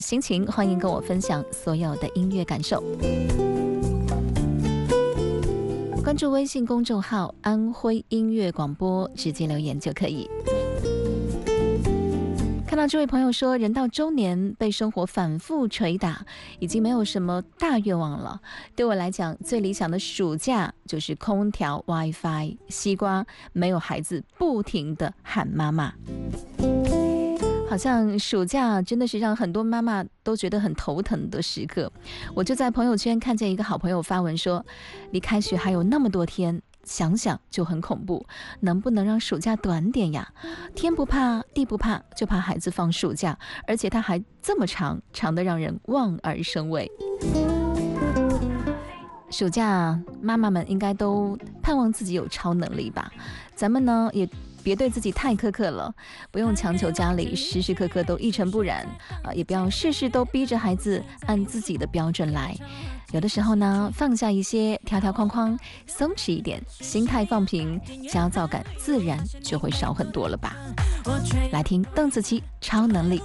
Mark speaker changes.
Speaker 1: 心情，欢迎跟我分享所有的音乐感受。关注微信公众号安徽音乐广播，直接留言就可以。看到这位朋友说，人到中年被生活反复捶打，已经没有什么大愿望了。对我来讲，最理想的暑假就是空调、WiFi、西瓜，没有孩子不停地喊妈妈。好像暑假真的是让很多妈妈都觉得很头疼的时刻。我就在朋友圈看见一个好朋友发文说，离开学还有那么多天，想想就很恐怖，能不能让暑假短点呀？天不怕地不怕，就怕孩子放暑假，而且它还这么长，长得让人望而生畏。暑假妈妈们应该都盼望自己有超能力吧，咱们呢也别对自己太苛刻了，不用强求家里时时刻刻都一尘不染，也不要事事都逼着孩子按自己的标准来。有的时候呢，放下一些条条框框，松弛一点，心态放平，焦躁感自然就会少很多了吧。来听邓紫棋《超能力》。